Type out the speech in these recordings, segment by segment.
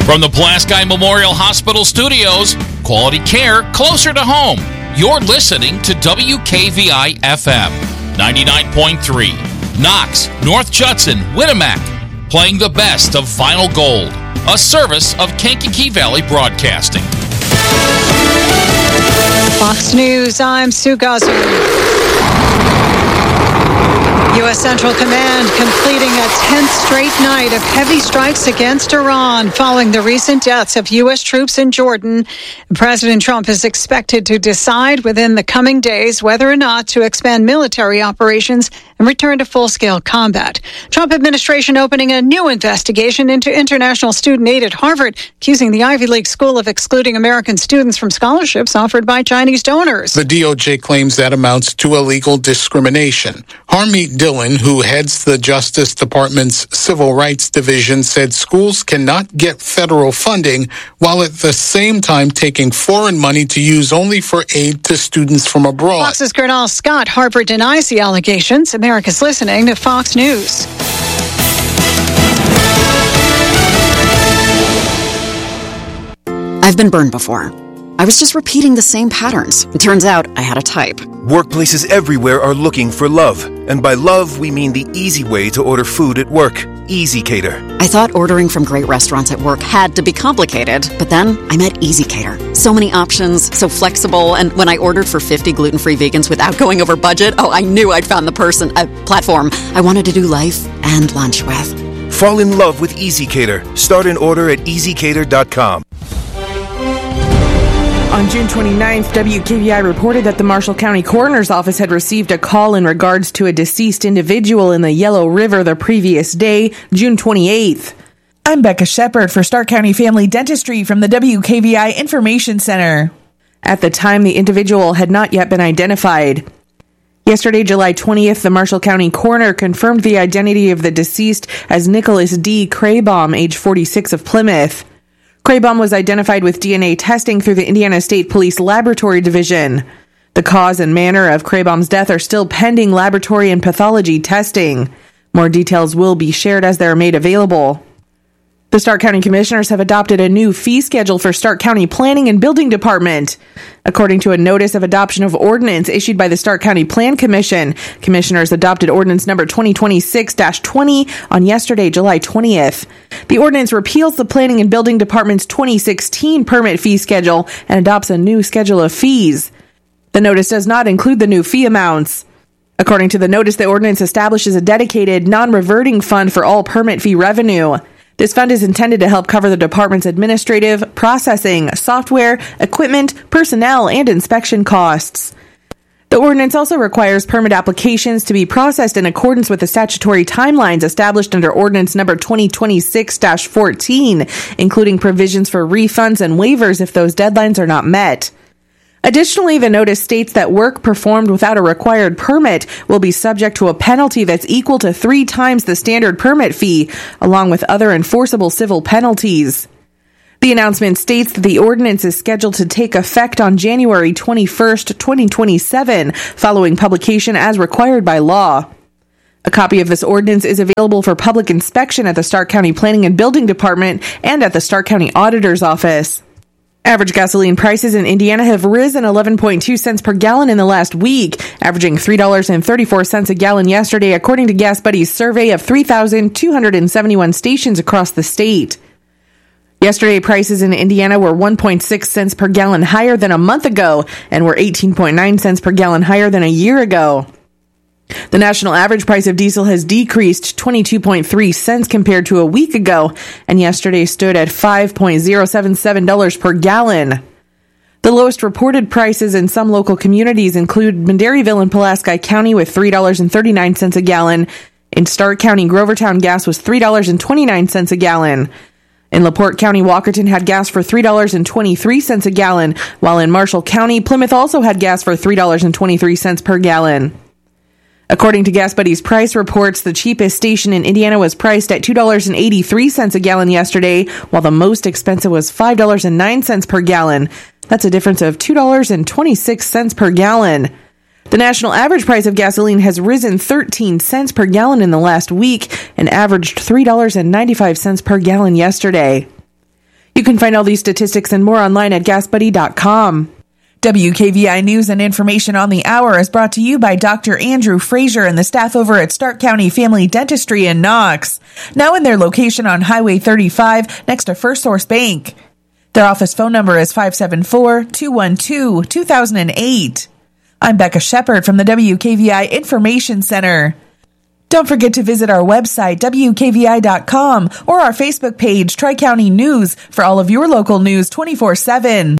From the Pulaski Memorial Hospital studios, quality care closer to home. You're listening to WKVI FM 99.3. Knox, North Judson, Winnemac, playing the best of Vinyl Gold, a service of Kankakee Valley Broadcasting. Fox News, I'm Sue Gosser. U.S. Central Command completing a 10th straight night of heavy strikes against Iran following the recent deaths of U.S. troops in Jordan. President Trump is expected to decide within the coming days whether or not to expand military operations and return to full-scale combat. Trump administration opening a new investigation into international student aid at Harvard, accusing the Ivy League school of excluding American students from scholarships offered by Chinese donors. The DOJ claims that amounts to illegal discrimination. Harmeet Dillon, who heads the Justice Department's Civil Rights Division, said schools cannot get federal funding while at the same time taking foreign money to use only for aid to students from abroad. Fox's Gernal Scott. Harvard denies the allegations. America's listening to Fox News. I've been burned before. I was just repeating the same patterns. It turns out I had a type. Workplaces everywhere are looking for love. And by love, we mean the easy way to order food at work. EasyCater. I thought ordering from great restaurants at work had to be complicated, but then I met EasyCater. So many options, so flexible, and when I ordered for 50 gluten-free vegans without going over budget, I knew I'd found the platform I wanted to do life and lunch with. Fall in love with EasyCater. Start an order at easycater.com. On June 29th, WKVI reported that the Marshall County Coroner's Office had received a call in regards to a deceased individual in the Yellow River the previous day, June 28th. I'm Becca Shepard for Stark County Family Dentistry from the WKVI Information Center. At the time, the individual had not yet been identified. Yesterday, July 20th, the Marshall County Coroner confirmed the identity of the deceased as Nicholas D. Craybaum, age 46, of Plymouth. Craybaum was identified with DNA testing through the Indiana State Police Laboratory Division. The cause and manner of Craybaum's death are still pending laboratory and pathology testing. More details will be shared as they are made available. The Stark County Commissioners have adopted a new fee schedule for Stark County Planning and Building Department. According to a notice of adoption of ordinance issued by the Stark County Plan Commission, Commissioners adopted ordinance number 2026-20 on yesterday, July 20th. The ordinance repeals the Planning and Building Department's 2016 permit fee schedule and adopts a new schedule of fees. The notice does not include the new fee amounts. According to the notice, the ordinance establishes a dedicated, non-reverting fund for all permit fee revenue. This fund is intended to help cover the department's administrative, processing, software, equipment, personnel, and inspection costs. The ordinance also requires permit applications to be processed in accordance with the statutory timelines established under ordinance number 2026-14, including provisions for refunds and waivers if those deadlines are not met. Additionally, the notice states that work performed without a required permit will be subject to a penalty that's equal to 3 times the standard permit fee, along with other enforceable civil penalties. The announcement states that the ordinance is scheduled to take effect on January 21st, 2027, following publication as required by law. A copy of this ordinance is available for public inspection at the Stark County Planning and Building Department and at the Stark County Auditor's Office. Average gasoline prices in Indiana have risen 11.2 cents per gallon in the last week, averaging $3.34 a gallon yesterday, according to Gas Buddy's survey of 3,271 stations across the state. Yesterday, prices in Indiana were 1.6 cents per gallon higher than a month ago and were 18.9 cents per gallon higher than a year ago. The national average price of diesel has decreased 22.3 cents compared to a week ago, and yesterday stood at $5.077 per gallon. The lowest reported prices in some local communities include Mandaryville and Pulaski County with $3.39 a gallon. In Stark County, Grovertown gas was $3.29 a gallon. In LaPorte County, Walkerton had gas for $3.23 a gallon, while in Marshall County, Plymouth also had gas for $3.23 per gallon. According to Gas Buddy's price reports, the cheapest station in Indiana was priced at $2.83 a gallon yesterday, while the most expensive was $5.09 per gallon. That's a difference of $2.26 per gallon. The national average price of gasoline has risen 13 cents per gallon in the last week and averaged $3.95 per gallon yesterday. You can find all these statistics and more online at GasBuddy.com. WKVI News and information on the hour is brought to you by Dr. Andrew Frazier and the staff over at Stark County Family Dentistry in Knox. Now in their location on Highway 35 next to First Source Bank. Their office phone number is 574-212-2008. I'm Becca Shepard from the WKVI Information Center. Don't forget to visit our website, WKVI.com, or our Facebook page, Tri-County News, for all of your local news 24/7.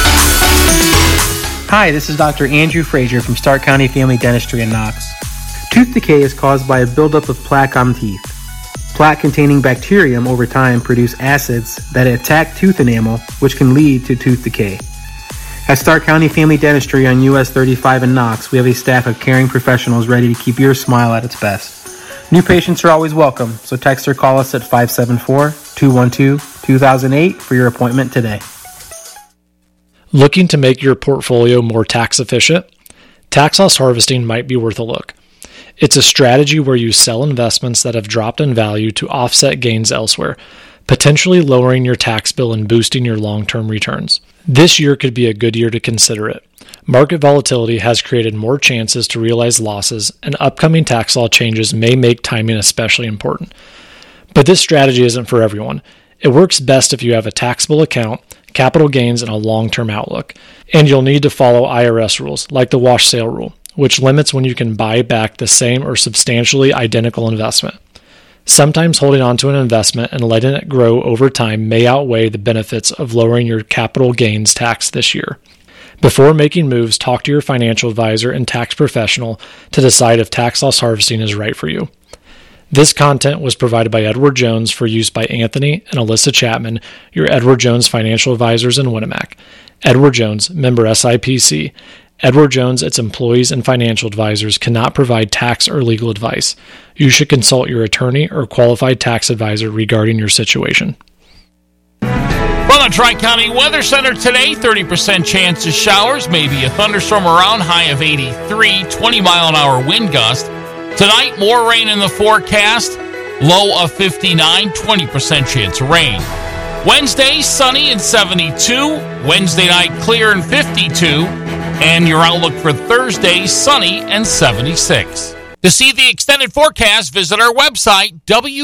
Hi, this is Dr. Andrew Frazier from Stark County Family Dentistry in Knox. Tooth decay is caused by a buildup of plaque on teeth. Plaque-containing bacterium over time produce acids that attack tooth enamel, which can lead to tooth decay. At Stark County Family Dentistry on US 35 in Knox, we have a staff of caring professionals ready to keep your smile at its best. New patients are always welcome, so text or call us at 574-212-2008 for your appointment today. Looking to make your portfolio more tax efficient? Tax loss harvesting might be worth a look. It's a strategy where you sell investments that have dropped in value to offset gains elsewhere, potentially lowering your tax bill and boosting your long-term returns. This year could be a good year to consider it. Market volatility has created more chances to realize losses, and upcoming tax law changes may make timing especially important. But this strategy isn't for everyone. It works best if you have a taxable account, capital gains, and a long-term outlook. And you'll need to follow IRS rules, like the wash sale rule, which limits when you can buy back the same or substantially identical investment. Sometimes holding on to an investment and letting it grow over time may outweigh the benefits of lowering your capital gains tax this year. Before making moves, talk to your financial advisor and tax professional to decide if tax loss harvesting is right for you. This content was provided by Edward Jones for use by Anthony and Alyssa Chapman, your Edward Jones financial advisors in Winnemac. Edward Jones, member SIPC. Edward Jones, its employees, and financial advisors cannot provide tax or legal advice. You should consult your attorney or qualified tax advisor regarding your situation. From the Tri-County Weather Center today, 30% chance of showers, maybe a thunderstorm around, high of 83, 20-mile-an-hour wind gust. Tonight, more rain in the forecast, low of 59, 20% chance of rain. Wednesday, sunny and 72. Wednesday night, clear and 52. And your outlook for Thursday, sunny and 76. To see the extended forecast, visit our website,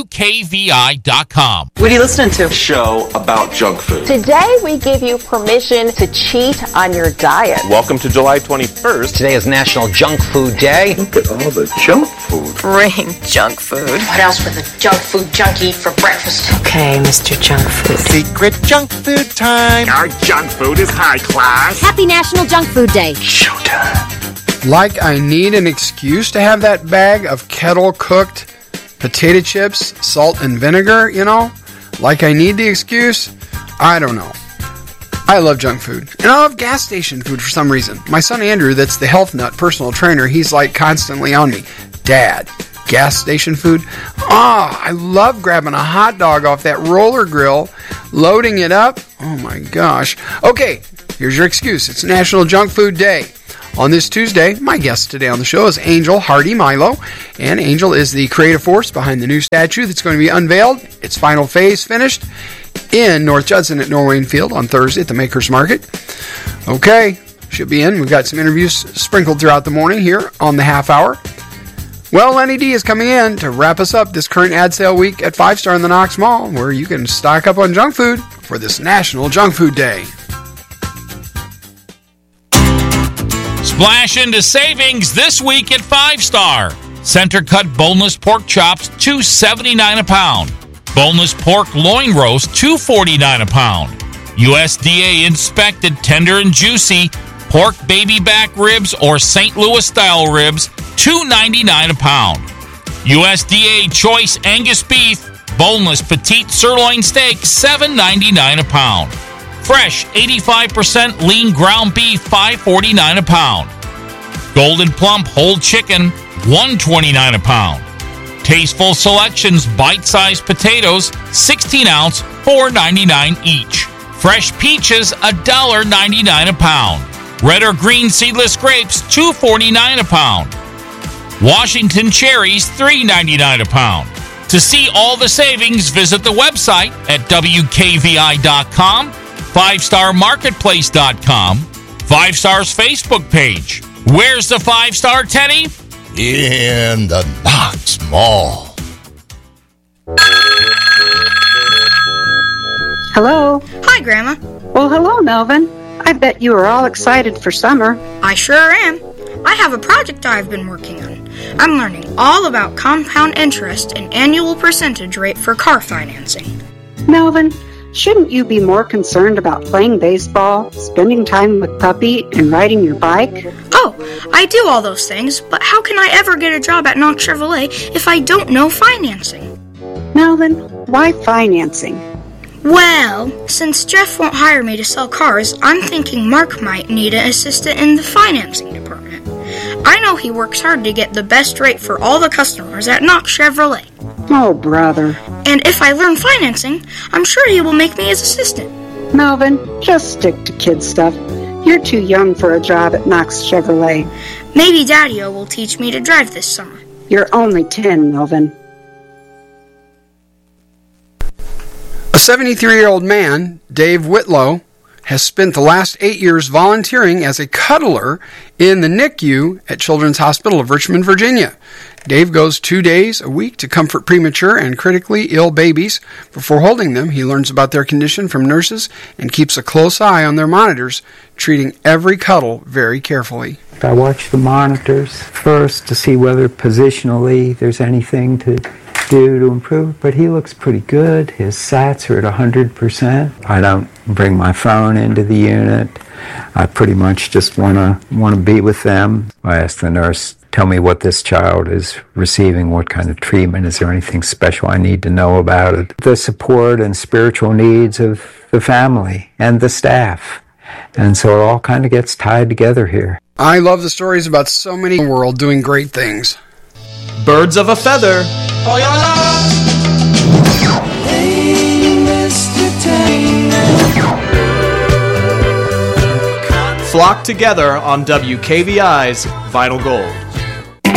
WKVI.com. What are you listening to? A show about junk food. Today, we give you permission to cheat on your diet. Welcome to July 21st. Today is National Junk Food Day. Look at all the junk food. Bring junk food. What else would the junk food junkie for breakfast? Okay, Mr. Junk Food. Secret junk food time. Our junk food is high class. Happy National Junk Food Day. Showtime. Like I need an excuse to have that bag of kettle-cooked potato chips, salt and vinegar, you know? Like I need the excuse? I don't know. I love junk food. And I love gas station food for some reason. My son Andrew, that's the health nut personal trainer, he's like constantly on me. Dad, gas station food? I love grabbing a hot dog off that roller grill, loading it up. Oh my gosh. Okay, here's your excuse. It's National Junk Food Day. On this Tuesday, my guest today on the show is Angel Hardy Milo, and Angel is the creative force behind the new statue that's going to be unveiled. Its final phase finished in North Judson at Norwayne Field on Thursday at the Makers Market. Okay, should be in. We've got some interviews sprinkled throughout the morning here on the half hour. Well, Lenny D is coming in to wrap us up this current ad sale week at 5 Star in the Knox Mall, where you can stock up on junk food for this National Junk Food Day. Splash into savings this week at 5 Star. Center cut boneless pork chops, $2.79 a pound. Boneless pork loin roast, $2.49 a pound. USDA inspected tender and juicy pork baby back ribs or St. Louis style ribs, $2.99 a pound. USDA choice Angus beef, boneless petite sirloin steak, $7.99 a pound. Fresh 85% lean ground beef, $5.49 a pound. Golden plump whole chicken, $1.29 a pound. Tasteful Selections bite-sized potatoes, 16-ounce, $4.99 each. Fresh peaches, $1.99 a pound. Red or green seedless grapes, $2.49 a pound. Washington cherries, $3.99 a pound. To see all the savings, visit the website at WKVI.com, 5starmarketplace.com, 5Star's Facebook page. Where's the 5-Star, Teddy? In the Knox Mall. Hello. Hi, Grandma. Well, hello, Melvin. I bet you are all excited for summer. I sure am. I have a project I've been working on. I'm learning all about compound interest and annual percentage rate for car financing. Melvin, shouldn't you be more concerned about playing baseball, spending time with Puppy, and riding your bike? Oh, I do all those things, but how can I ever get a job at Knox Chevrolet if I don't know financing? Melvin, why financing? Well, since Jeff won't hire me to sell cars, I'm thinking Mark might need an assistant in the financing department. I know he works hard to get the best rate for all the customers at Knox Chevrolet. Oh, brother. And if I learn financing, I'm sure he will make me his assistant. Melvin, just stick to kid stuff. You're too young for a job at Knox Chevrolet. Maybe Daddy-O will teach me to drive this summer. You're only 10, Melvin. A 73-year-old man, Dave Whitlow, has spent the last 8 years volunteering as a cuddler in the NICU at Children's Hospital of Richmond, Virginia. Dave goes 2 days a week to comfort premature and critically ill babies. Before holding them, he learns about their condition from nurses and keeps a close eye on their monitors, treating every cuddle very carefully. I watch the monitors first to see whether positionally there's anything to do to improve, but he looks pretty good. His SATs are at 100%. I don't bring my phone into the unit. I pretty much just want to be with them. I ask the nurse, tell me what this child is receiving, what kind of treatment, is there anything special I need to know about it? The support and spiritual needs of the family and the staff. And so it all kind of gets tied together here. I love the stories about so many in the world doing great things. Birds of a feather. Flock together on WKVI's Vital Gold.